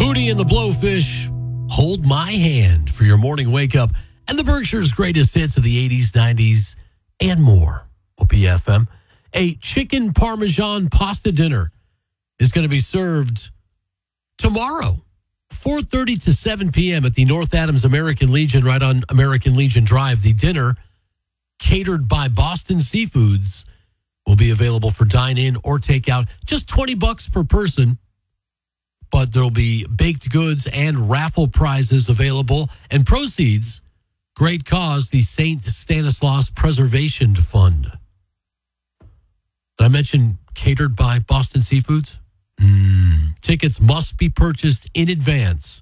Hootie and the Blowfish, Hold My Hand for your morning wake up. And the Berkshire's greatest hits of the 80s, 90s, and more will be FM. A chicken Parmesan pasta dinner is going to be served tomorrow, 4:30 to 7 p.m. at the North Adams American Legion, right on American Legion Drive. The dinner, catered by Boston Seafoods, will be available for dine-in or takeout. Just $20 per person. But there'll be baked goods and raffle prizes available. And proceeds, great cause, the St. Stanislaus Preservation Fund. Did I mention catered by Boston Seafoods? Tickets must be purchased in advance